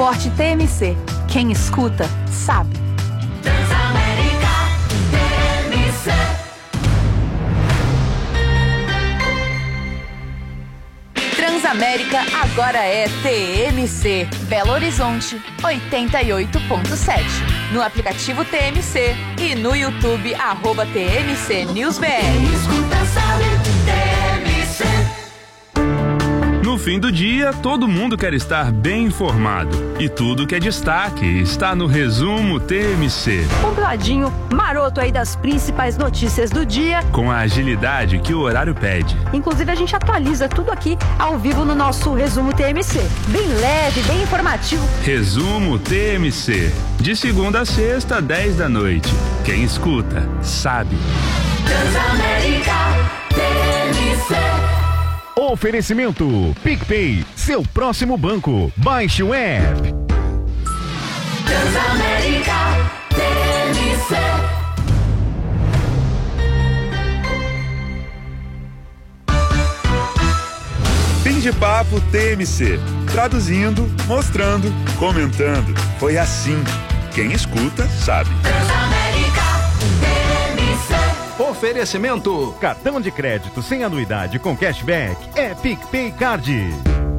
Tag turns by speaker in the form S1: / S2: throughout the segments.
S1: Esporte TMC. Quem escuta, sabe.
S2: Transamérica TMC.
S1: Transamérica agora é TMC. Belo Horizonte, 88.7. No aplicativo TMC e no YouTube, @TMC News BR.
S2: Escuta, sabe, TMC.
S3: No fim do dia, todo mundo quer estar bem informado. E tudo que é destaque está no Resumo TMC.
S4: Compladinho, maroto aí das principais notícias do dia.
S3: Com a agilidade que o horário pede.
S4: Inclusive, a gente atualiza tudo aqui ao vivo no nosso Resumo TMC. Bem leve, bem informativo.
S3: Resumo TMC. De segunda a sexta, 10 da noite. Quem escuta, sabe.
S2: Transamérica TMC.
S5: Oferecimento PicPay, seu próximo banco. Baixe o app.
S2: Transamérica TMC.
S6: Fim de papo TMC. Traduzindo, mostrando, comentando. Foi assim. Quem escuta, sabe.
S2: Transamérica TMC.
S5: Oferecimento: cartão de crédito sem anuidade com cashback é PicPay Card.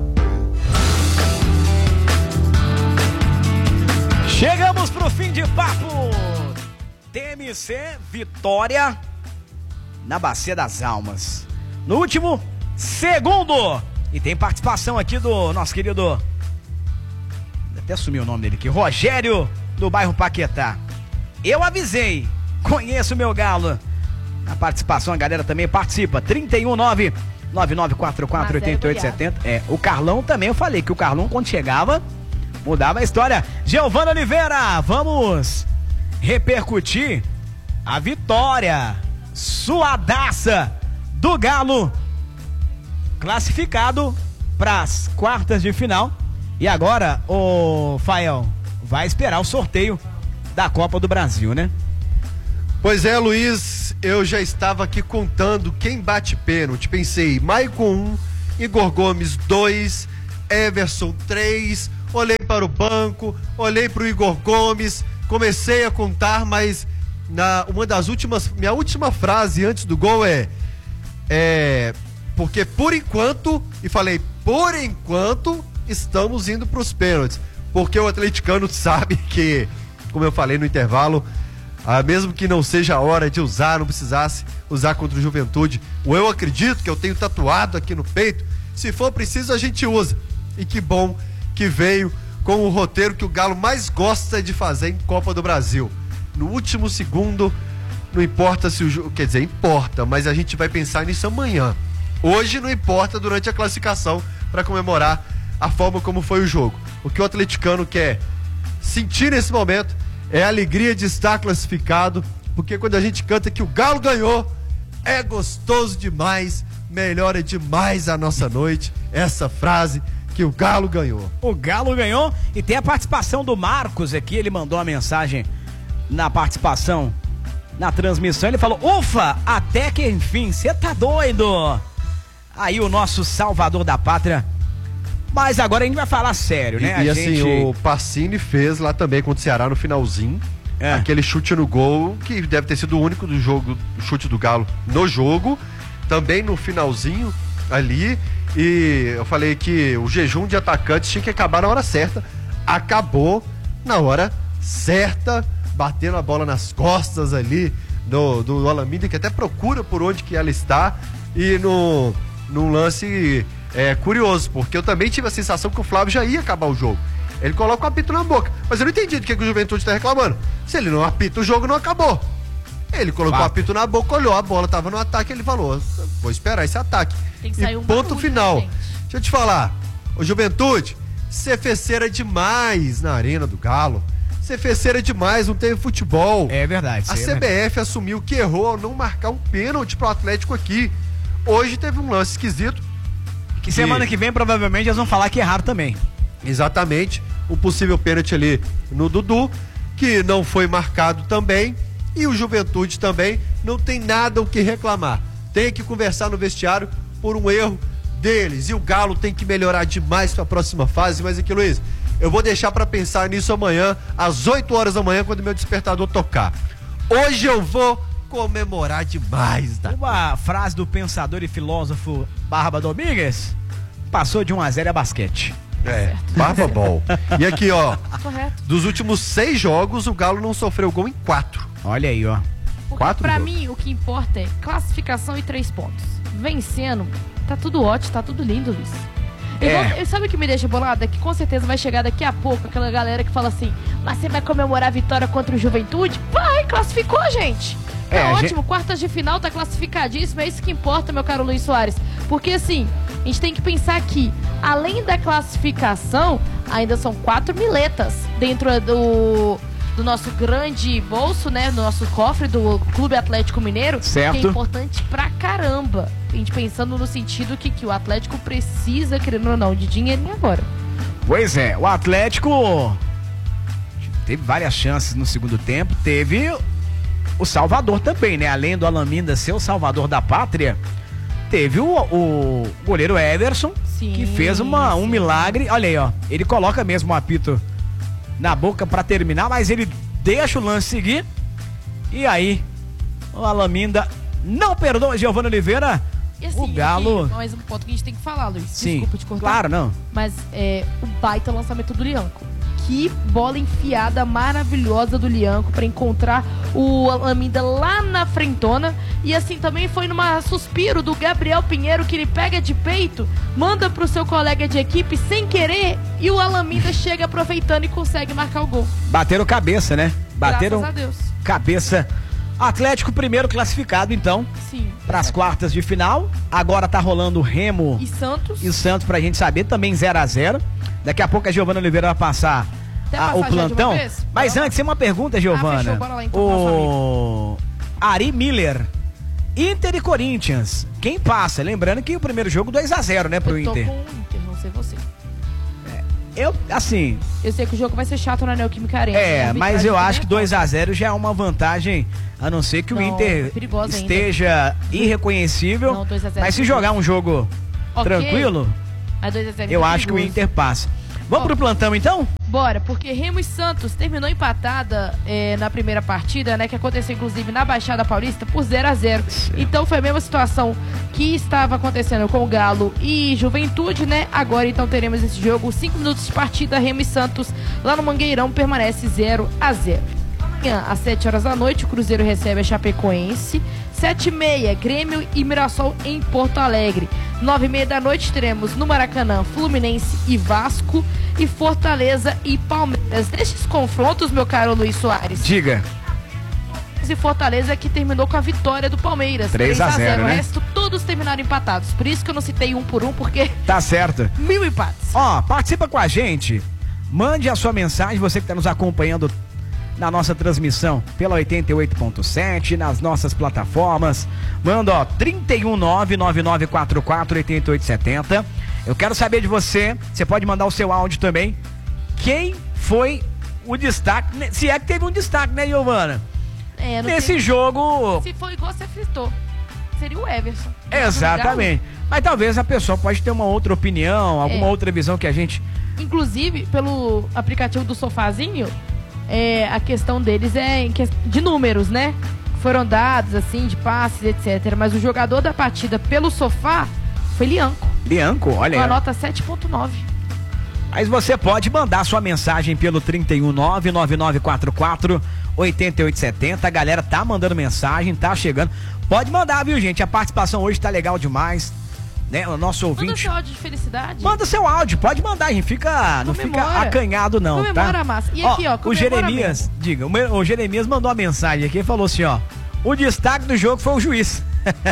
S7: Chegamos pro fim de papo. TMC, vitória na Bacia das Almas. No último segundo. E tem participação aqui do nosso querido, até sumiu o nome dele aqui, Rogério, do bairro Paquetá. Eu avisei, conheço o meu galo. Na participação, a galera também participa. 319-9944-8870. O Carlão também, eu falei que o Carlão, quando chegava, mudava a história. Giovana Oliveira, vamos repercutir a vitória suadaça do Galo, classificado para as quartas de final. E agora, o Fael vai esperar o sorteio da Copa do Brasil, né?
S8: Pois é, Luiz, eu já estava aqui contando quem bate pênalti. Pensei, Maicon 1, Igor Gomes 2, Everson 3, olhei para o banco, olhei para o Igor Gomes, comecei a contar, mas minha última frase antes do gol é porque por enquanto, e falei, por enquanto estamos indo para os pênaltis, porque o atleticano sabe que, como eu falei no intervalo, mesmo que não seja a hora de usar, não precisasse usar contra o Juventude, eu acredito que eu tenho tatuado aqui no peito, se for preciso a gente usa. E que bom que veio com o roteiro que o Galo mais gosta de fazer em Copa do Brasil. No último segundo, não importa se o jogo, quer dizer, importa, mas a gente vai pensar nisso amanhã. Hoje não importa durante a classificação para comemorar a forma como foi o jogo. O que o atleticano quer sentir nesse momento é a alegria de estar classificado, porque quando a gente canta que o Galo ganhou, é gostoso demais, melhora demais a nossa noite, essa frase que o Galo ganhou.
S7: O Galo ganhou e tem a participação do Marcos aqui, ele mandou uma mensagem na participação na transmissão, ele falou, ufa, até que enfim, você tá doido? Aí o nosso salvador da pátria. Mas agora a gente vai falar sério, né?
S8: Assim, o Pacini fez lá também contra o Ceará no finalzinho, aquele chute no gol, que deve ter sido o único do jogo, o chute do Galo no jogo, também no finalzinho ali, e eu falei que o jejum de atacantes tinha que acabar na hora certa, acabou na hora certa, batendo a bola nas costas ali do Alameda, que até procura por onde que ela está, e num lance curioso, porque eu também tive a sensação que o Flávio já ia acabar o jogo. Ele coloca o apito na boca, mas eu não entendi do que o Juventude está reclamando. Se ele não apita, o jogo não acabou. Ele colocou o apito na boca, olhou, a bola estava no ataque, ele falou, vou esperar esse ataque.
S9: Tem que sair
S8: e ponto final.
S9: Gente.
S8: Deixa eu te falar, o Juventude, você feceira demais na Arena do Galo. Você feceira demais, não teve futebol.
S7: É verdade.
S8: A CBF assumiu que errou ao não marcar um pênalti pro Atlético aqui. Hoje teve um lance esquisito.
S7: Que semana que vem provavelmente eles vão falar que erraram também.
S8: Exatamente. Um possível pênalti ali no Dudu, que não foi marcado também. E o Juventude também não tem nada o que reclamar. Tem que conversar no vestiário por um erro deles. E o Galo tem que melhorar demais para a próxima fase. Mas aqui, Luiz, Eu vou deixar pra pensar nisso amanhã, às 8 horas da manhã, quando meu despertador tocar. Hoje eu vou comemorar demais, tá?
S7: Uma frase do pensador e filósofo Barba Domingues: passou de 1-0 a basquete.
S8: Barba bom. E aqui, ó,
S4: Correto.
S8: dos últimos 6 jogos, o Galo não sofreu gol em 4.
S7: Olha aí, ó.
S9: Porque
S8: 4
S9: pra
S8: jogos.
S9: mim, o que importa é classificação e 3 pontos. Vencendo, tá tudo ótimo, tá tudo lindo, Luiz. E sabe o que me deixa bolada? É que com certeza vai chegar daqui a pouco aquela galera que fala assim: mas você vai comemorar a vitória contra o Juventude? Vai, classificou, gente. Tá ótimo, quartas de final, tá classificadíssimo, é isso que importa, meu caro Luiz Soares. Porque assim, a gente tem que pensar que, além da classificação, ainda são 4 miletas dentro do nosso grande bolso, né? Do nosso cofre do Clube Atlético Mineiro.
S7: Certo.
S9: Que é importante pra caramba. A gente pensando no sentido que o Atlético precisa, querendo ou não, de dinheirinho agora.
S7: Pois é, o Atlético teve várias chances no segundo tempo, teve o Salvador também, né? Além do Alaminda ser o salvador da pátria, teve o goleiro Everson,
S9: Sim,
S7: que fez um milagre. Olha aí, ó, ele coloca mesmo o apito na boca pra terminar, mas ele deixa o lance seguir, e aí o Alaminda não perdoa. Giovanni Oliveira,
S9: E assim,
S7: o Galo...
S9: aqui, mais um ponto que a gente tem que falar, Luiz.
S7: Sim,
S9: Desculpa te cortar.
S7: claro, não.
S9: Mas o baita lançamento do Lianco. Que bola enfiada maravilhosa do Lianco pra encontrar o Alaminda lá na frentona. E assim, também foi numa suspiro do Gabriel Pinheiro, que ele pega de peito, manda pro seu colega de equipe sem querer, e o Alaminda chega aproveitando e consegue marcar o gol.
S7: Bateram cabeça, né? Bateram
S9: Graças a Deus.
S7: cabeça. Atlético primeiro classificado, então,
S9: Sim.
S7: para as quartas de final. Agora tá rolando Remo
S9: E Santos.
S7: e Santos pra gente saber, também 0-0. Daqui a pouco a Giovana Oliveira vai passar
S9: Quer
S7: o
S9: passar já de uma
S7: plantão.
S9: vez?
S7: Mas
S9: Bora.
S7: antes, tem uma pergunta, Giovana.
S9: fechou, bora lá então,
S7: o Ari Miller, Inter e Corinthians, quem passa? Lembrando que o primeiro jogo 2-0, né, pro
S9: Eu tô
S7: Inter.
S9: com o Inter, não sei você.
S7: Eu, assim,
S9: Eu sei que o jogo vai ser chato na Neoquímica Arena. A
S7: mas
S9: arbitragem
S7: eu acho que
S9: também
S7: 2-0 já é uma vantagem, a não ser que o
S9: Não,
S7: Inter
S9: é perigoso ainda.
S7: esteja irreconhecível.
S9: Não, 2-0
S7: Mas se
S9: é
S7: jogar um jogo
S9: Ok.
S7: tranquilo,
S9: Mas 2-0
S7: eu
S9: é
S7: acho que o
S9: perigoso.
S7: Inter passa. Vamos
S9: Ó.
S7: pro plantão, então?
S9: Bora, porque Remo e Santos terminou empatada na primeira partida, né? Que aconteceu inclusive na Baixada Paulista por 0-0. Então foi a mesma situação que estava acontecendo com o Galo e Juventude, né? Agora então teremos esse jogo, 5 minutos de partida, Remo e Santos lá no Mangueirão permanece 0-0. Amanhã, às 7 horas da noite, o Cruzeiro recebe a Chapecoense. 7h30, Grêmio e Mirassol em Porto Alegre. 9h30 da noite teremos no Maracanã Fluminense e Vasco, e Fortaleza e Palmeiras. Nesses confrontos, meu caro Luiz Soares,
S7: Diga.
S9: e Fortaleza que terminou com a vitória do Palmeiras,
S7: 3-0,
S9: O
S7: né?
S9: resto todos terminaram empatados. Por isso que eu não citei um por um, porque
S7: Tá certo.
S9: 1000 empates.
S7: Ó, participa com a gente. Mande a sua mensagem, você que está nos acompanhando na nossa transmissão pela 88.7, nas nossas plataformas. Manda, ó, 319-9944-8870. Eu quero saber de você. Você pode mandar o seu áudio também. Quem foi o destaque? Se é que teve um destaque, né, Giovana?
S9: Não
S7: Nesse
S9: tem-
S7: jogo.
S9: Se for igual você fritou, seria o Everson.
S7: Exatamente. Mas talvez a pessoa pode ter uma outra opinião, alguma
S9: É.
S7: outra visão que a gente...
S9: Inclusive, pelo aplicativo do Sofazinho, a questão deles é de números, né? Foram dados, assim, de passes, etc. Mas o jogador da partida pelo sofá foi Lianco.
S7: Lianco, olha
S9: Com a
S7: aí.
S9: nota 7.9.
S7: Mas você pode mandar sua mensagem pelo 319-9944-8870. A galera tá mandando mensagem, tá chegando. Pode mandar, viu, gente? A participação hoje tá legal demais. Né? O nosso
S9: Manda
S7: ouvinte.
S9: seu áudio de felicidade.
S7: Manda seu áudio, pode mandar, gente. Não fica
S9: Comemora.
S7: acanhado, não.
S9: Comemora,
S7: tá?
S9: massa. E aqui, ó,
S7: o
S9: comemora
S7: Jeremias,
S9: mesmo.
S7: diga, o Jeremias mandou uma mensagem aqui e falou assim, ó. O destaque do jogo foi o juiz.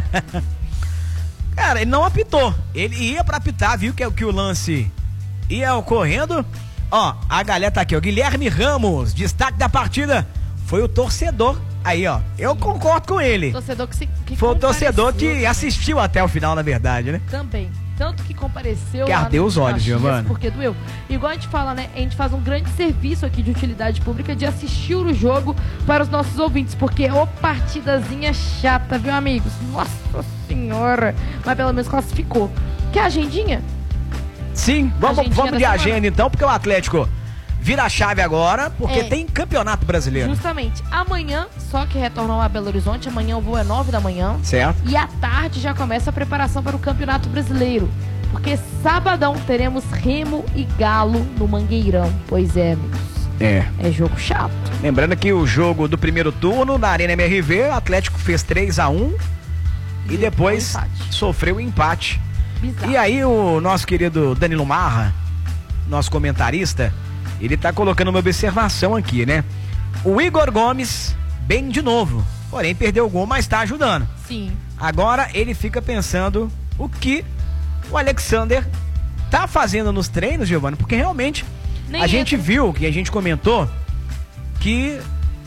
S7: Cara, ele não apitou. Ele ia pra apitar, viu que o lance ia ocorrendo. Ó, a galera tá aqui, ó. Guilherme Ramos, destaque da partida foi o torcedor. Aí, ó, eu concordo com ele.
S9: Torcedor que
S7: Foi o torcedor
S9: compareceu,
S7: que
S9: né?
S7: assistiu até o final, na verdade, né?
S9: Também. Tanto que compareceu
S7: Que
S9: lá
S7: ardeu
S9: no
S7: os olhos,
S9: Caxias,
S7: Giovana.
S9: Porque doeu. Igual a gente fala, né? A gente faz um grande serviço aqui de utilidade pública de assistir o jogo para os nossos ouvintes. Porque ô partidazinha chata, viu, amigos? Nossa senhora. Mas pelo menos classificou. Quer agendinha?
S7: Sim, vamos
S9: Agendinha
S7: de
S9: da
S7: agenda
S9: semana.
S7: então, porque o Atlético vira a chave agora, porque
S9: É.
S7: tem campeonato brasileiro.
S9: Justamente. Amanhã, só que retornam a Belo Horizonte, amanhã o voo é 9 da manhã.
S7: Certo.
S9: E à tarde já começa a preparação para o Campeonato Brasileiro. Porque sabadão teremos Remo e Galo no Mangueirão. Pois é, amigos.
S7: É.
S9: É jogo chato.
S7: Lembrando que o jogo do primeiro turno na Arena MRV, o Atlético fez 3-1 e depois sofreu o empate.
S9: Bizarro.
S7: E aí o nosso querido Danilo Marra, nosso comentarista, ele tá colocando uma observação aqui, né? O Igor Gomes, bem de novo, porém perdeu o gol, mas tá ajudando.
S9: Sim.
S7: Agora ele fica pensando o que o Alexander tá fazendo nos treinos, Giovana, porque realmente
S9: Nem
S7: a gente
S9: entra.
S7: viu, que a gente comentou, que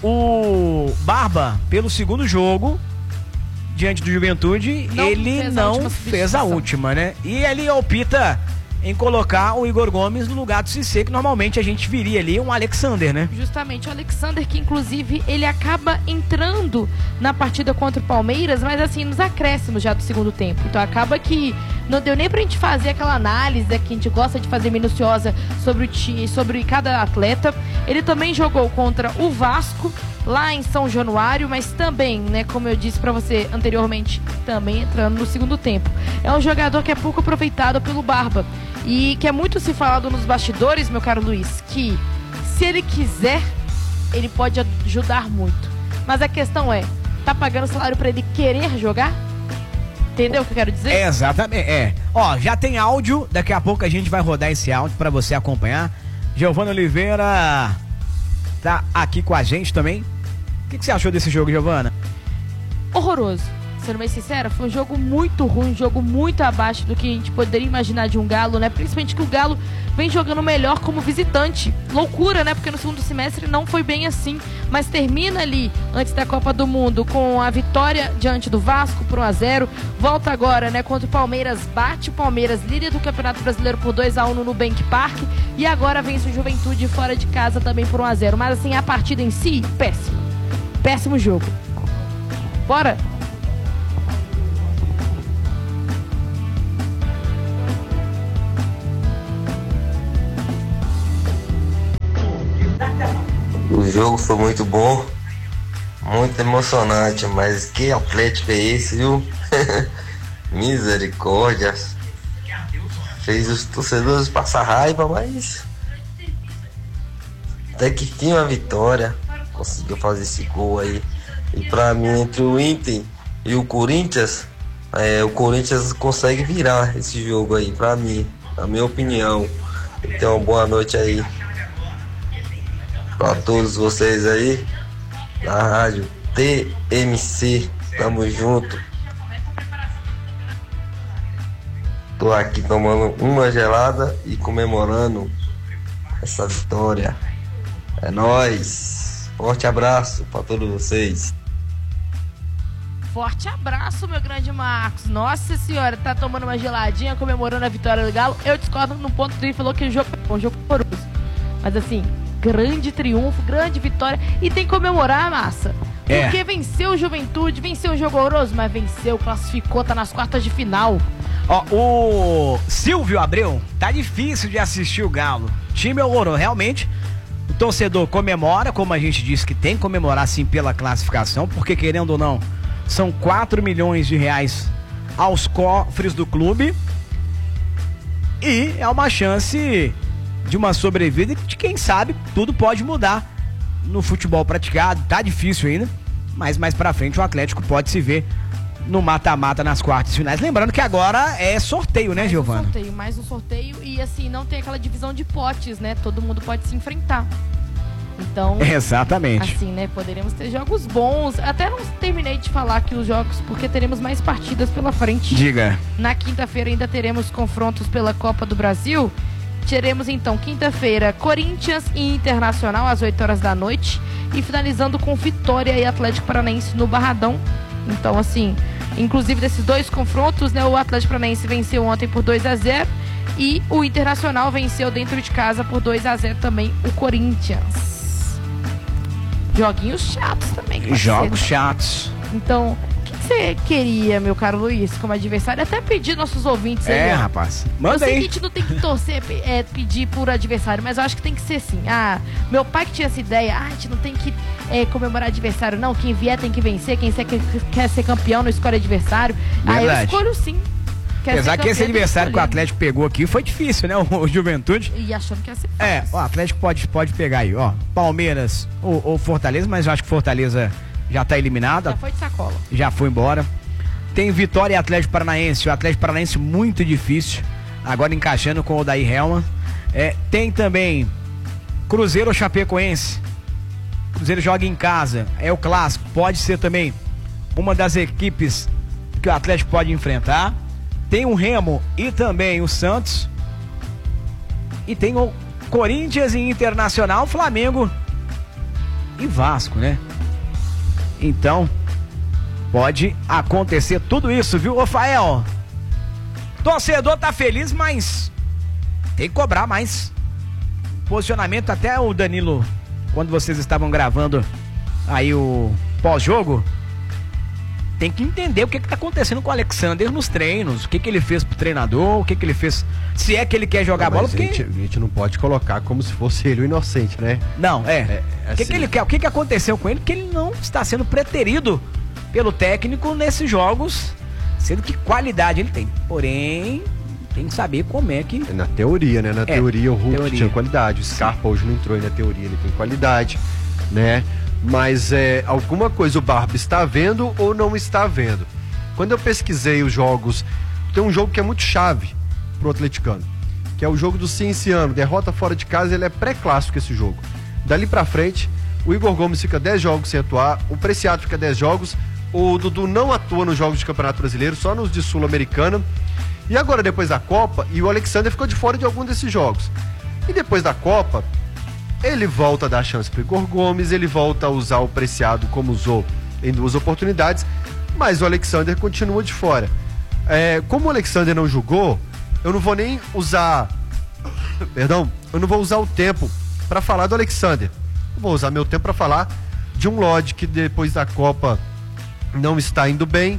S7: o Barba, pelo segundo jogo, diante do Juventude,
S9: Não
S7: ele
S9: fez a
S7: não
S9: última
S7: fez a
S9: substituição.
S7: última, né? E ele opta em colocar o Igor Gomes no lugar do Cissé, que normalmente a gente viria ali um Alexander, né?
S9: Justamente, o Alexander, que inclusive ele acaba entrando na partida contra o Palmeiras, mas assim, nos acréscimos já do segundo tempo. Então acaba que não deu nem pra gente fazer aquela análise que a gente gosta de fazer minuciosa sobre o time, sobre cada atleta. Ele também jogou contra o Vasco, lá em São Januário, mas também, né, como eu disse pra você anteriormente, também entrando no segundo tempo. É um jogador que é pouco aproveitado pelo Barba e que é muito se falado nos bastidores, meu caro Luiz, que se ele quiser, ele pode ajudar muito. Mas a questão é, tá pagando salário pra ele querer jogar? Entendeu o que eu quero dizer?
S7: Exatamente, é. Ó, já tem áudio, daqui a pouco a gente vai rodar esse áudio pra você acompanhar. Giovana Oliveira tá aqui com a gente também. O que você achou desse jogo, Giovana?
S9: Horroroso. Sendo bem sincera, foi um jogo muito ruim, um jogo muito abaixo do que a gente poderia imaginar de um Galo, né? Principalmente que o Galo vem jogando melhor como visitante. Loucura, né? Porque no segundo semestre não foi bem assim. Mas termina ali, antes da Copa do Mundo, com a vitória diante do Vasco por 1-0. Volta agora, né? Contra o Palmeiras, bate o Palmeiras, líder do Campeonato Brasileiro por 2-1 no Nubank Park. E agora vence o Juventude fora de casa também por 1-0. Mas assim, a partida em si, péssimo. Péssimo jogo. Bora!
S10: O jogo foi muito bom, muito emocionante, mas que Atlético é esse, viu? Misericórdia. Fez os torcedores passar raiva, mas até que tinha uma vitória, conseguiu fazer esse gol aí. E pra mim, entre o Inter e o Corinthians consegue virar esse jogo aí, pra mim, na minha opinião. Então, boa noite aí pra todos vocês aí na rádio TMC, tamo junto. Tô aqui tomando uma gelada e comemorando essa vitória. É nóis, forte abraço pra todos vocês.
S9: Forte abraço, meu grande Marcos. Nossa senhora, tá tomando uma geladinha, comemorando a vitória do Galo. Eu discordo no ponto que ele falou que o jogo é um jogo horroroso. Mas assim, grande triunfo, grande vitória. E tem que comemorar, massa. Porque venceu o Juventude, venceu o jogo horroroso, mas venceu, classificou, tá nas quartas de final.
S7: Ó, o Silvio Abreu, tá difícil de assistir o Galo. Time horroroso, realmente. O torcedor comemora, como a gente disse que tem que comemorar sim pela classificação, porque querendo ou não, são 4 milhões de reais aos cofres do clube. E é uma chance de uma sobrevida de quem sabe tudo pode mudar no futebol praticado. Tá difícil ainda, mas mais pra frente o Atlético pode se ver no mata-mata nas quartas finais. Lembrando que agora é sorteio, né, Giovana?
S9: Mais um sorteio e assim, não tem aquela divisão de potes, né? Todo mundo pode se enfrentar. Então,
S7: exatamente.
S9: Assim, né? Poderemos ter jogos bons. Até não terminei de falar aqui os jogos, porque teremos mais partidas pela frente.
S7: Diga.
S9: Na quinta-feira ainda teremos confrontos pela Copa do Brasil. Teremos então quinta-feira Corinthians e Internacional às 8 horas da noite. E finalizando com Vitória e Atlético Paranaense no Barradão. Então, assim, inclusive desses dois confrontos, né? O Atlético Paranaense venceu ontem por 2-0. E o Internacional venceu dentro de casa por 2-0 também o Corinthians. Joguinhos chatos também.
S7: Jogos chatos.
S9: Então, o que que você queria, meu caro Luiz, como adversário? Até pedir nossos ouvintes aí.
S7: É, rapaz. Manda
S9: eu sei
S7: aí.
S9: que a gente não tem que torcer, pedir por adversário, mas eu acho que tem que ser assim. Ah, meu pai que tinha essa ideia, a gente não tem que comemorar adversário, não. Quem vier tem que vencer, quem quer ser campeão não escolhe adversário.
S7: Verdade.
S9: Ah, eu escolho sim.
S7: Apesar que esse aniversário que o Atlético pegou aqui foi difícil, né? O Juventude.
S9: E achando que ia ser fácil.
S7: O Atlético pode pegar aí, ó. Palmeiras ou Fortaleza, mas eu acho que Fortaleza já tá eliminado.
S9: Já foi de sacola.
S7: Já foi embora. Tem Vitória e Atlético Paranaense. O Atlético Paranaense muito difícil. Agora encaixando com o Odair Hellmann. Tem também Cruzeiro ou Chapecoense. Cruzeiro joga em casa. É o clássico. Pode ser também uma das equipes que o Atlético pode enfrentar. Tem o Remo e também o Santos. E tem o Corinthians e Internacional, Flamengo e Vasco, né? Então, pode acontecer tudo isso, viu, Rafael? Torcedor tá feliz, mas tem que cobrar mais. Posicionamento, até o Danilo, quando vocês estavam gravando aí o pós-jogo, tem que entender o que tá acontecendo com o Alexander nos treinos, o que ele fez pro treinador, o que ele fez, se é que ele quer jogar bola, porque...
S8: A gente não pode colocar como se fosse ele o inocente, né?
S7: Não, o que
S8: assim...
S7: ele quer, o que aconteceu com ele, que ele não está sendo preterido pelo técnico nesses jogos, sendo que qualidade ele tem, porém tem que saber como é que...
S8: Na teoria, né? Na teoria o Hulk tinha qualidade, o Scarpa hoje não entrou, e na teoria ele tem qualidade, né? Mas alguma coisa o Barba está vendo ou não está vendo. Quando eu pesquisei os jogos, tem um jogo que é muito chave pro atleticano, que é o jogo do Cienciano, derrota fora de casa, ele é pré-clássico esse jogo. Dali pra frente, o Igor Gomes fica 10 jogos sem atuar, o Preciado fica 10 jogos, o Dudu não atua nos jogos de Campeonato Brasileiro, só nos de Sul-Americana. E agora depois da Copa, e o Alexander ficou de fora de algum desses jogos. E depois da Copa, ele volta a dar chance pro Igor Gomes, ele volta a usar o Preciado como usou em 2 oportunidades, mas o Alexander continua de fora. Como o Alexander não jogou, eu não vou nem usar... Perdão, eu não vou usar o tempo para falar do Alexander. Eu vou usar meu tempo para falar de um Lodge que depois da Copa não está indo bem.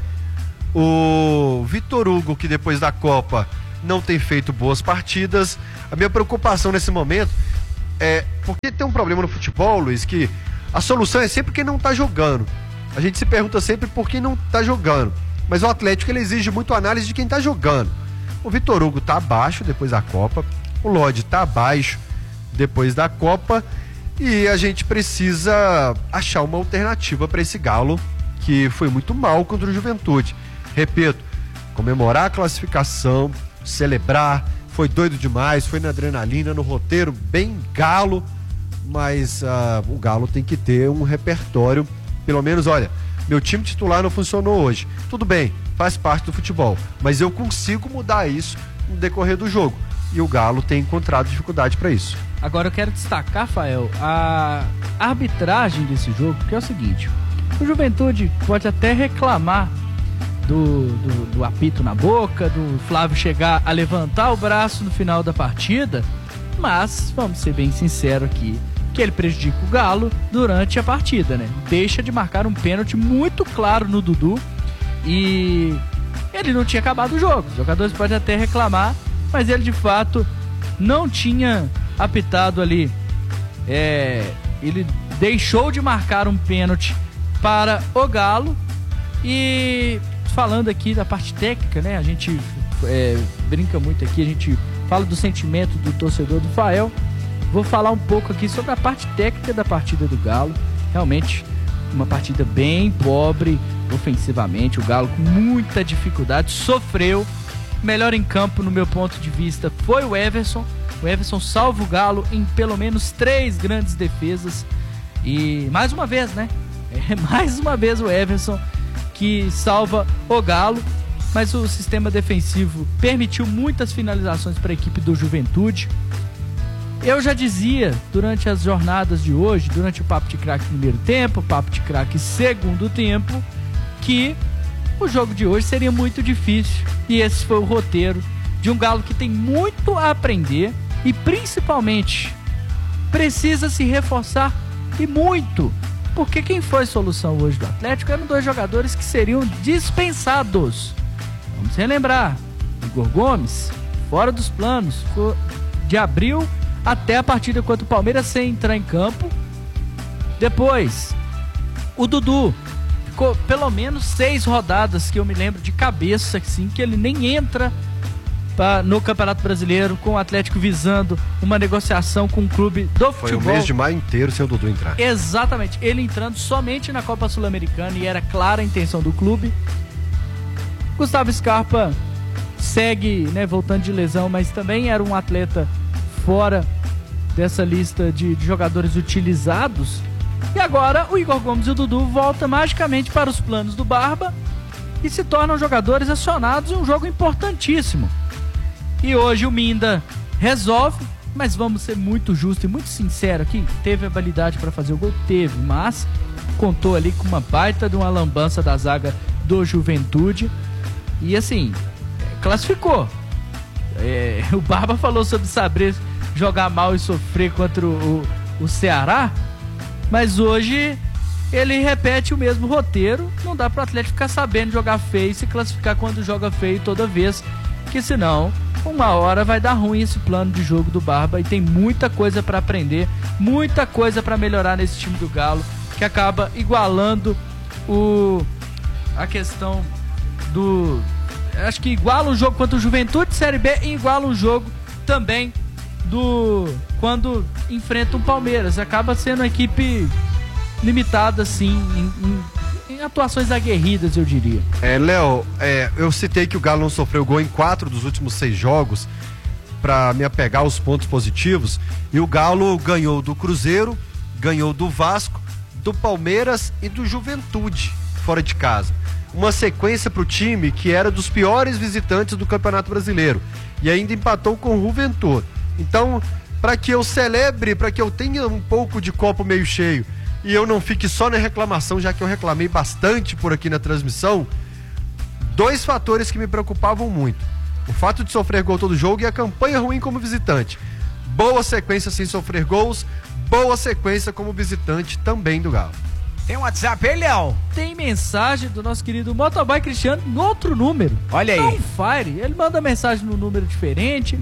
S8: O Vitor Hugo, que depois da Copa não tem feito boas partidas. A minha preocupação nesse momento porque tem um problema no futebol, Luiz, que a solução é sempre quem não tá jogando. A gente se pergunta sempre por quem não tá jogando. Mas o Atlético, ele exige muito análise de quem tá jogando. O Vitor Hugo tá abaixo depois da Copa. O Lodge tá abaixo depois da Copa. E a gente precisa achar uma alternativa para esse Galo, que foi muito mal contra o Juventude. Repito, comemorar a classificação, celebrar, foi doido demais, foi na adrenalina, no roteiro, bem Galo, mas o Galo tem que ter um repertório, pelo menos, olha, meu time titular não funcionou hoje, tudo bem, faz parte do futebol, mas eu consigo mudar isso no decorrer do jogo, e o Galo tem encontrado dificuldade para isso.
S11: Agora eu quero destacar, Rafael, a arbitragem desse jogo, porque é o seguinte, o Juventude pode até reclamar do apito na boca, do Flávio chegar a levantar o braço no final da partida, mas vamos ser bem sinceros aqui, que ele prejudica o Galo durante a partida, né? Deixa de marcar um pênalti muito claro no Dudu e ele não tinha acabado o jogo. Os jogadores podem até reclamar, mas ele de fato não tinha apitado ali. Ele deixou de marcar um pênalti para o Galo. E falando aqui da parte técnica, né? A gente brinca muito aqui, a gente fala do sentimento do torcedor do Fael. Vou falar um pouco aqui sobre a parte técnica da partida do Galo. Realmente uma partida bem pobre ofensivamente. O Galo com muita dificuldade, sofreu. Melhor em campo, no meu ponto de vista, foi o Everson. O Everson salva o Galo em pelo menos 3 grandes defesas. E mais uma vez, né? Mais uma vez o Everson que salva o Galo, mas o sistema defensivo permitiu muitas finalizações para a equipe do Juventude. Eu já dizia durante as jornadas de hoje, durante o Papo de Craque primeiro tempo, Papo de Craque segundo tempo, que o jogo de hoje seria muito difícil, e esse foi o roteiro de um Galo que tem muito a aprender e principalmente precisa se reforçar e muito Porque quem foi solução hoje do Atlético eram 2 jogadores que seriam dispensados. Vamos relembrar, Igor Gomes, fora dos planos, ficou de abril até a partida contra o Palmeiras sem entrar em campo. Depois, o Dudu ficou pelo menos 6 rodadas, que eu me lembro de cabeça, assim, que ele nem entra no Campeonato Brasileiro, com o Atlético visando uma negociação com o clube do futebol.
S8: Foi o mês de maio inteiro sem o Dudu entrar.
S11: Exatamente, ele entrando somente na Copa Sul-Americana, e era clara a intenção do clube. Gustavo Scarpa segue, né, voltando de lesão, mas também era um atleta fora dessa lista de jogadores utilizados. E agora o Igor Gomes e o Dudu voltam magicamente para os planos do Barba e se tornam jogadores acionados em um jogo importantíssimo. E hoje o Minda resolve, mas vamos ser muito justo e muito sincero aqui, teve habilidade para fazer o gol? Teve, mas contou ali com uma baita de uma lambança da zaga do Juventude e assim, classificou. O Barba falou sobre saber jogar mal e sofrer contra o Ceará, mas hoje ele repete o mesmo roteiro. Não dá para o Atlético ficar sabendo jogar feio e se classificar quando joga feio toda vez, que senão uma hora vai dar ruim esse plano de jogo do Barba, e tem muita coisa para aprender, muita coisa para melhorar nesse time do Galo, que acaba igualando a questão do... Acho que iguala o jogo contra o Juventude Série B e iguala o jogo também quando enfrenta o Palmeiras. Acaba sendo uma equipe limitada, assim, em atuações aguerridas, eu diria.
S8: Léo, eu citei que o Galo não sofreu gol em 4 dos últimos 6 jogos, para me apegar aos pontos positivos, e o Galo ganhou do Cruzeiro, ganhou do Vasco, do Palmeiras e do Juventude, fora de casa. Uma sequência para o time que era dos piores visitantes do Campeonato Brasileiro, e ainda empatou com o Juventude. Então, para que eu celebre, para que eu tenha um pouco de copo meio cheio e eu não fique só na reclamação, já que eu reclamei bastante por aqui na transmissão, 2 fatores que me preocupavam muito: o fato de sofrer gol todo jogo e a campanha ruim como visitante. Boa sequência sem sofrer gols, boa sequência como visitante também do Galo.
S7: Tem um WhatsApp aí, Léo?
S11: Tem mensagem do nosso querido Motoboy Cristiano no outro número.
S7: Olha aí.
S11: On Fire. Ele manda mensagem no número diferente.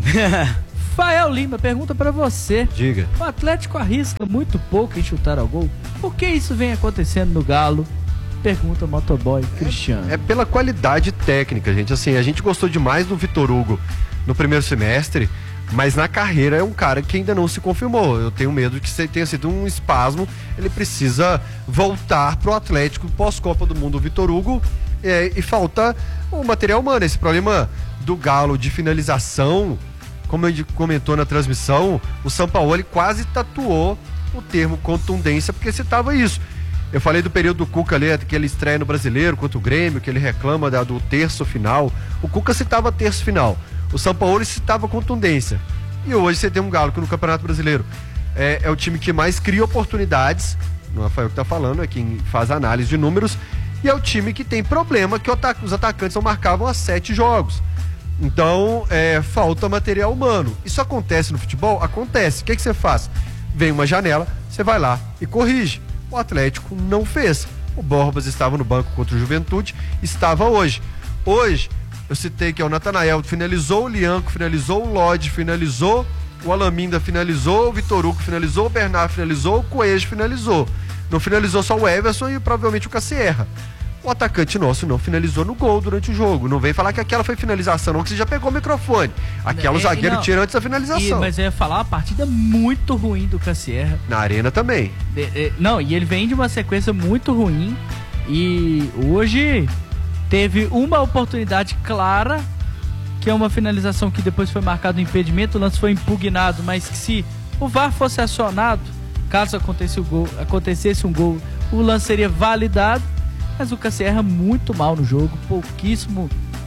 S11: Fael Lima pergunta pra você.
S8: Diga.
S11: O Atlético arrisca muito pouco em chutar ao gol. Por que isso vem acontecendo no Galo? Pergunta o Motoboy Cristiano.
S8: É pela qualidade técnica, gente. Assim, a gente gostou demais do Vitor Hugo no primeiro semestre, mas na carreira é um cara que ainda não se confirmou. Eu tenho medo que tenha sido um espasmo. Ele precisa voltar pro Atlético pós-Copa do Mundo, o Vitor Hugo, e falta o material humano. Esse problema do Galo de finalização, como a gente comentou na transmissão, o Sampaoli quase tatuou o termo contundência, porque citava isso. Eu falei do período do Cuca ali, que ele estreia no Brasileiro contra o Grêmio, que ele reclama do terço final. O Cuca citava terço final, o Sampaoli citava contundência. E hoje você tem um Galo que no Campeonato Brasileiro é o time que mais cria oportunidades, não é o que tá falando, é quem faz análise de números, e é o time que tem problema, que os atacantes não marcavam há 7 jogos. Então, falta material humano. Isso acontece no futebol? Acontece. O que você faz? Vem uma janela, você vai lá e corrige. O Atlético não fez. O Borbas estava no banco contra o Juventude, estava hoje. Hoje, eu citei que o Natanael finalizou, o Lianco finalizou, o Lodge finalizou, o Alaminda finalizou, o Vitor Hugo finalizou, o Bernard finalizou, o Coelho finalizou. Não finalizou só o Everson e provavelmente o Cassierra. O atacante nosso não finalizou no gol durante o jogo. Não vem falar que aquela foi finalização, não, que você já pegou o microfone. Aquela o zagueiro tira antes da finalização.
S11: Mas eu ia falar uma partida muito ruim do Cassierra.
S8: Na arena também.
S11: Não, e ele vem de uma sequência muito ruim. E hoje teve uma oportunidade clara, que é uma finalização que depois foi marcado o impedimento. O lance foi impugnado, mas que se o VAR fosse acionado, caso acontecesse um gol, o lance seria validado. Mas o Cassierra muito mal no jogo, pouquíssimo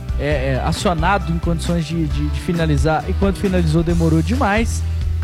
S11: acionado em condições de finalizar, e quando finalizou demorou demais.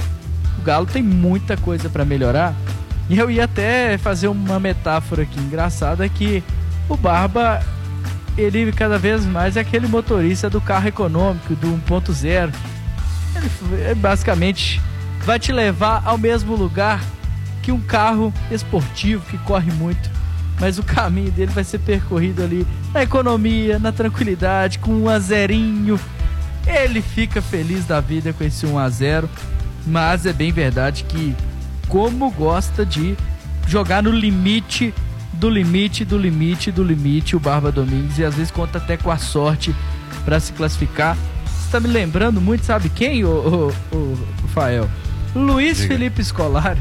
S11: O Galo tem muita coisa para melhorar, e eu ia até fazer uma metáfora aqui engraçada, que o Barba, ele cada vez mais é aquele motorista do carro econômico, do 1.0. Ele basicamente vai te levar ao mesmo lugar que um carro esportivo que corre muito, mas o caminho dele vai ser percorrido ali na economia, na tranquilidade, com 1-0. Ele fica feliz da vida com esse 1-0, mas é bem verdade que como gosta de jogar no limite do limite do limite do limite o Barba Domingues, e às vezes conta até com a sorte para se classificar. Você tá me lembrando muito, sabe quem, o Fael? Luiz Felipe Scolari.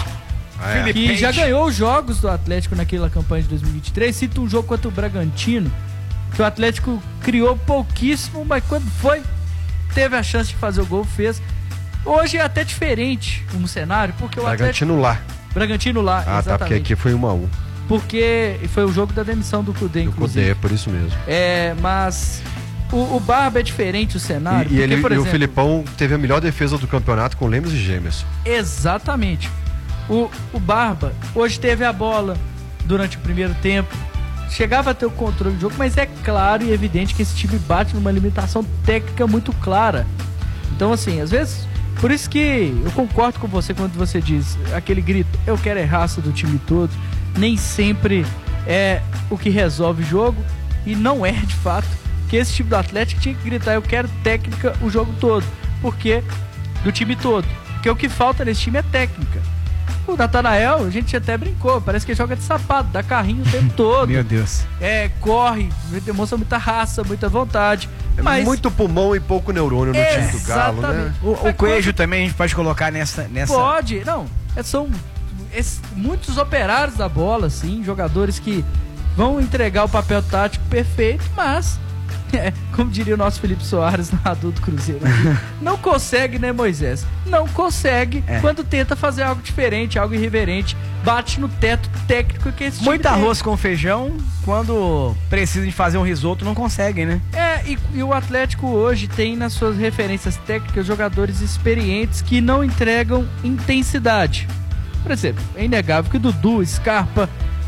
S11: Que já ganhou os jogos do Atlético naquela campanha de 2023. Cita um jogo contra o Bragantino, que o Atlético criou pouquíssimo, mas quando teve a chance de fazer o gol, fez. Hoje é até diferente um cenário, porque o
S8: Bragantino
S11: Bragantino lá,
S8: exatamente. Tá, porque aqui foi 1-1.
S11: Porque foi o jogo da demissão do Cudê, inclusive.
S8: Cudê, por isso mesmo.
S11: Mas o Barba é diferente o cenário.
S8: E,
S11: porque, por exemplo,
S8: o Filipão teve a melhor defesa do campeonato com Lemos e Gêmeos.
S11: Exatamente. O Barba hoje teve a bola durante o primeiro tempo, chegava a ter o controle do jogo, mas é claro e evidente que esse time bate numa limitação técnica muito clara. Então, assim, às vezes, por isso que eu concordo com você quando você diz aquele grito, eu quero raça do time todo, nem sempre é o que resolve o jogo, e não é de fato que esse time do Atlético tinha que gritar, eu quero técnica o jogo todo, porque do time todo, porque o que falta nesse time é técnica. O Natanael, a gente até brincou, parece que ele joga de sapato, dá carrinho o tempo todo.
S7: Meu Deus.
S11: Corre, demonstra muita raça, muita vontade. Mas
S8: muito pulmão e pouco neurônio no time do Galo, né?
S7: O Coelho também a gente pode colocar nessa...
S11: Pode, não. São muitos operários da bola, assim, jogadores que vão entregar o papel tático perfeito, mas... como diria o nosso Felipe Soares, narrador do Cruzeiro, não consegue, né, Moisés? Não consegue quando tenta fazer algo diferente, algo irreverente, bate no teto técnico que esse time
S7: muito arroz com feijão, quando precisa de fazer um risoto, não conseguem, né?
S11: E o Atlético hoje tem nas suas referências técnicas jogadores experientes que não entregam intensidade. Por exemplo, é inegável que o Dudu, Scarpa,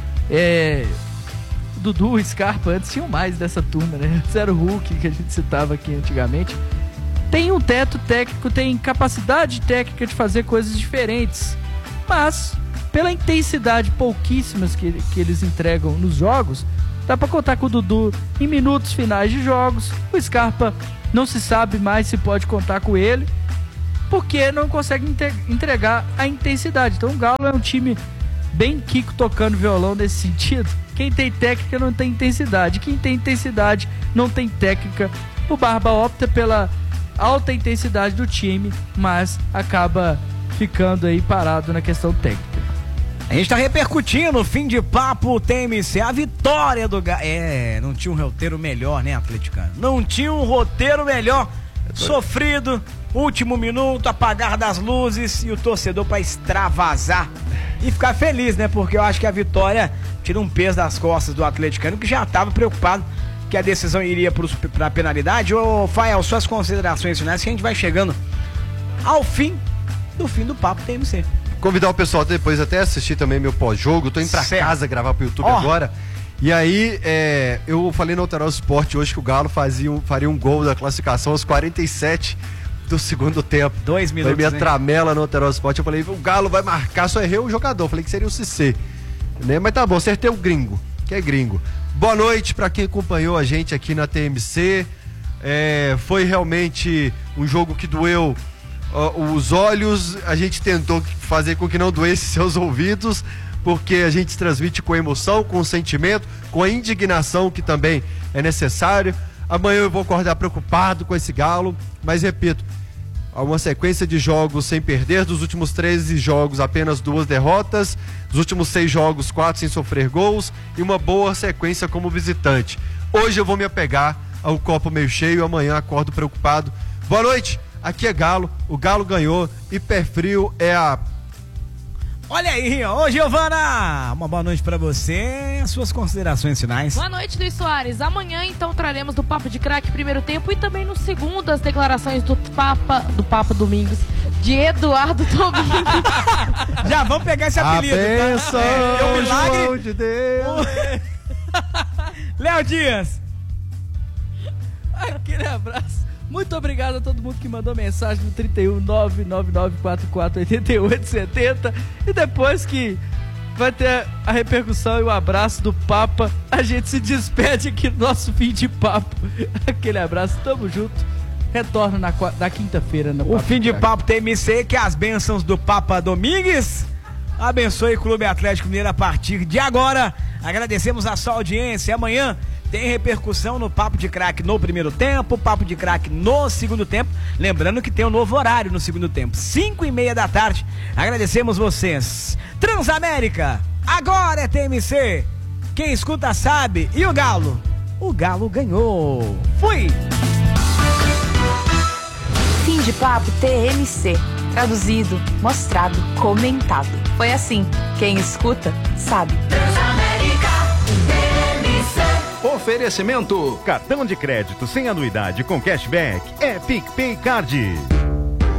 S11: antes tinham mais dessa turma, né? Zero Hulk, que a gente citava aqui antigamente. Tem um teto técnico, tem capacidade técnica de fazer coisas diferentes. Mas, pela intensidade pouquíssimas que eles entregam nos jogos, dá pra contar com o Dudu em minutos finais de jogos. O Scarpa não se sabe mais se pode contar com ele, porque não consegue entregar a intensidade. Então o Galo é um time bem Kiko tocando violão nesse sentido. Quem tem técnica não tem intensidade. Quem tem intensidade não tem técnica. O Barba opta pela alta intensidade do time, mas acaba ficando aí parado na questão técnica.
S7: A gente tá repercutindo no fim de papo TMC, a vitória do Galo. Não tinha um roteiro melhor, né, atleticano? Não tinha um roteiro melhor. Sofrido, último minuto, apagar das luzes e o torcedor pra extravasar e ficar feliz, né? Porque eu acho que a vitória tira um peso das costas do atleticano, que já estava preocupado que a decisão iria pra penalidade. Ô, Fael, suas considerações finais, que a gente vai chegando ao fim do Papo TMC.
S8: Convidar o pessoal depois até assistir também meu pós-jogo. Tô indo pra casa gravar pro YouTube agora. E aí, eu falei no Alterosa Esporte hoje que o Galo faria um gol da classificação aos 47 do segundo tempo. 2 minutos, foi minha tramela no Alterosa Esporte. Eu falei, o Galo vai marcar, só errei o jogador. Falei que seria o Cissé. Né? Mas tá bom, acertei o gringo, que é gringo. Boa noite pra quem acompanhou a gente aqui na TMC. Foi realmente um jogo que doeu os olhos. A gente tentou fazer com que não doesse seus ouvidos, porque a gente transmite com emoção, com sentimento, com a indignação que também é necessário. Amanhã eu vou acordar preocupado com esse Galo, mas repito, há uma sequência de jogos sem perder, dos últimos 13 jogos apenas 2 derrotas, dos últimos 6 jogos 4 sem sofrer gols e uma boa sequência como visitante. Hoje eu vou me apegar ao copo meio cheio, amanhã acordo preocupado. Boa noite, aqui é Galo, o Galo ganhou e pé frio é a...
S7: Olha aí, ô Giovana, uma boa noite pra você, as suas considerações finais.
S9: Boa noite, Luiz Soares. Amanhã, então, traremos do Papo de Craque primeiro tempo e também no segundo as declarações do Papa Domingos, de Eduardo Domingos.
S7: Já vamos pegar esse apelido.
S8: Abençoe, tá? Milagre. João de Deus.
S7: Léo Dias.
S11: Aquele abraço Muito obrigado a todo mundo que mandou mensagem no 31 99944 8870. E depois que vai ter a repercussão e o abraço do Papa, a gente se despede aqui do nosso fim de papo. Aquele abraço, tamo junto. Retorno na quinta-feira.
S7: O fim de papo TMC, que as bênçãos do Papa Domingues abençoe o Clube Atlético Mineiro a partir de agora. Agradecemos a sua audiência. Amanhã tem repercussão no Papo de Craque no primeiro tempo, Papo de Craque no segundo tempo. Lembrando que tem um novo horário no segundo tempo, 5:30 da tarde. Agradecemos vocês. Transamérica, agora é TMC. Quem escuta sabe. E o Galo? O Galo ganhou. Fui!
S1: Fim de papo TMC. Traduzido, mostrado, comentado. Foi assim. Quem escuta, sabe.
S2: Transamérica TMC.
S5: Oferecimento: cartão de crédito sem anuidade com cashback é PicPay Card.